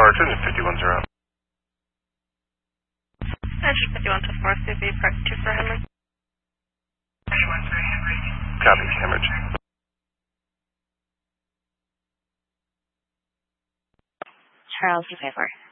Tower, engine 510. Engine 51 to 4, CV, Park 2 for Hemorrhage. Copy, Hemorrhage. Charles, you pay for.